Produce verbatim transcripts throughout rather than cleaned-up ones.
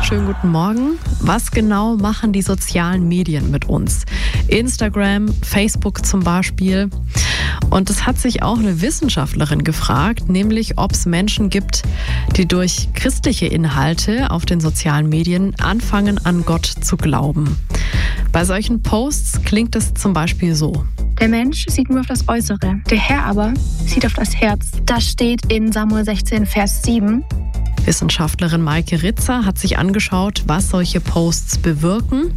schönen guten Morgen. Was genau machen die sozialen Medien mit uns? Instagram, Facebook zum Beispiel. Und es hat sich auch eine Wissenschaftlerin gefragt, nämlich ob es Menschen gibt, die durch christliche Inhalte auf den sozialen Medien anfangen, an Gott zu glauben. Bei solchen Posts klingt es zum Beispiel so. Der Mensch sieht nur auf das Äußere, der Herr aber sieht auf das Herz. Das steht in Samuel sechzehn, Vers sieben. Wissenschaftlerin Maike Ritzer hat sich angeschaut, was solche Posts bewirken.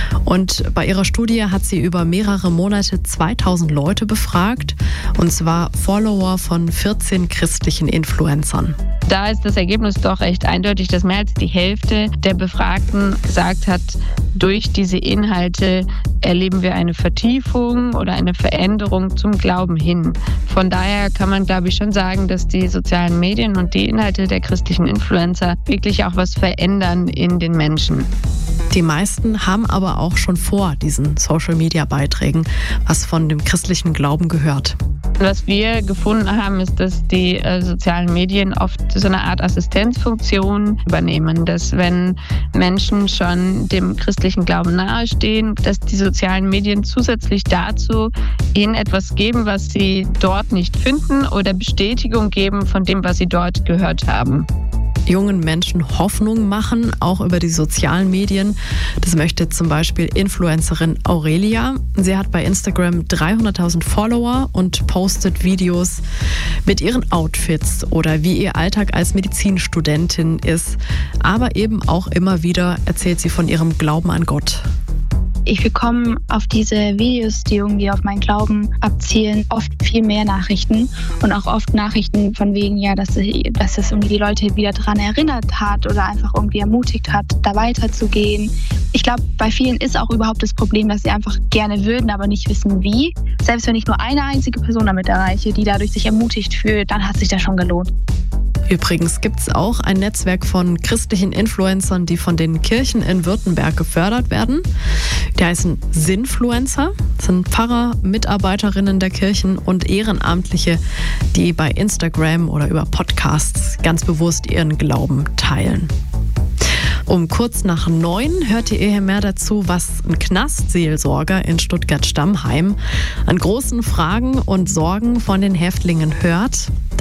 Und bei ihrer Studie hat sie über mehrere Monate zweitausend Leute befragt, und zwar Follower von vierzehn christlichen Influencern. Da ist das Ergebnis doch recht eindeutig, dass mehr als die Hälfte der Befragten gesagt hat, durch diese Inhalte erleben wir eine Vertiefung oder eine Veränderung zum Glauben hin. Von daher kann man, glaube ich, schon sagen, dass die sozialen Medien und die Inhalte der christlichen Influencer wirklich auch was verändern in den Menschen. Die meisten haben aber auch schon vor diesen Social-Media-Beiträgen was von dem christlichen Glauben gehört. Was wir gefunden haben, ist, dass die äh, sozialen Medien oft so eine Art Assistenzfunktion übernehmen, dass wenn Menschen schon dem christlichen Glauben nahestehen, dass die sozialen Medien zusätzlich dazu ihnen etwas geben, was sie dort nicht finden, oder Bestätigung geben von dem, was sie dort gehört haben. Jungen Menschen Hoffnung machen, auch über die sozialen Medien. Das möchte zum Beispiel Influencerin Aurelia. Sie hat bei Instagram dreihunderttausend Follower und postet Videos mit ihren Outfits oder wie ihr Alltag als Medizinstudentin ist. Aber eben auch immer wieder erzählt sie von ihrem Glauben an Gott. Ich bekomme auf diese Videos, die irgendwie auf meinen Glauben abzielen, oft viel mehr Nachrichten und auch oft Nachrichten von wegen, ja, dass, ich, dass es irgendwie die Leute wieder daran erinnert hat oder einfach irgendwie ermutigt hat, da weiterzugehen. Ich glaube, bei vielen ist auch überhaupt das Problem, dass sie einfach gerne würden, aber nicht wissen wie. Selbst wenn ich nur eine einzige Person damit erreiche, die dadurch sich ermutigt fühlt, dann hat sich das schon gelohnt. Übrigens gibt es auch ein Netzwerk von christlichen Influencern, die von den Kirchen in Württemberg gefördert werden. Die heißen Sinfluencer. Das sind Pfarrer, Mitarbeiterinnen der Kirchen und Ehrenamtliche, die bei Instagram oder über Podcasts ganz bewusst ihren Glauben teilen. Um kurz nach neun hört ihr hier mehr dazu, was ein Knastseelsorger in Stuttgart-Stammheim an großen Fragen und Sorgen von den Häftlingen hört.